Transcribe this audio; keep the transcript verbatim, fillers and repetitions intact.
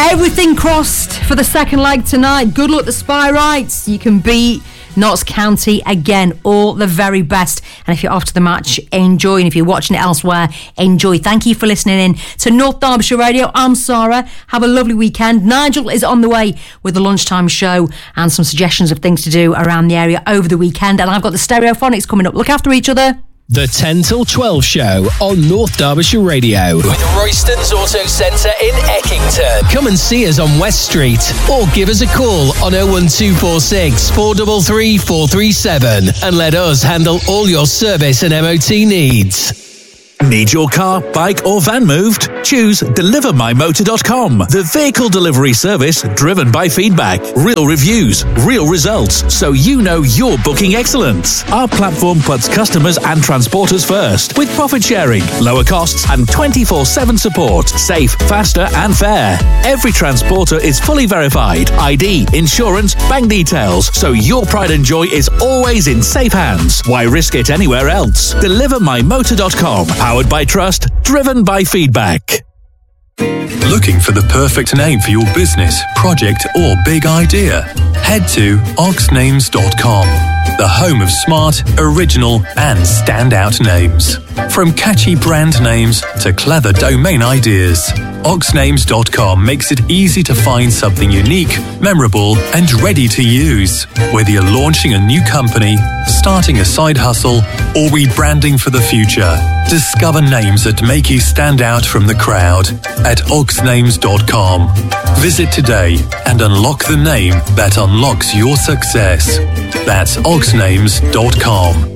Everything crossed for the second leg tonight. Good luck, the Spy Rights. You can beat Notts County again. All the very best. And if you're off to the match, enjoy. And if you're watching it elsewhere, enjoy. Thank you for listening in to North Derbyshire Radio. I'm Sarah. Have a lovely weekend. Nigel is on the way with the lunchtime show and some suggestions of things to do around the area over the weekend. And I've got the Stereophonics coming up. Look after each other. The ten till twelve show on North Derbyshire Radio. With Royston's Auto Centre in Eckington. Come and see us on West Street or give us a call on oh one two four six, four three three, four three seven and let us handle all your service and M O T needs. Need your car, bike or van moved? Choose deliver my motor dot com, the vehicle delivery service driven by feedback, real reviews, real results, so you know you're booking excellence. Our platform puts customers and transporters first, with profit sharing, lower costs and twenty-four seven support, safe, faster and fair. Every transporter is fully verified, I D, insurance, bank details, so your pride and joy is always in safe hands. Why risk it anywhere else? deliver my motor dot com. Powered by trust, driven by feedback. Looking for the perfect name for your business, project or big idea? Head to ox names dot com, the home of smart, original and standout names. From catchy brand names to clever domain ideas, ox names dot com makes it easy to find something unique, memorable and ready to use. Whether you're launching a new company, starting a side hustle or rebranding for the future, discover names that make you stand out from the crowd at ox names dot com. Visit today and unlock the name that unlocks your success. That's ox names dot com.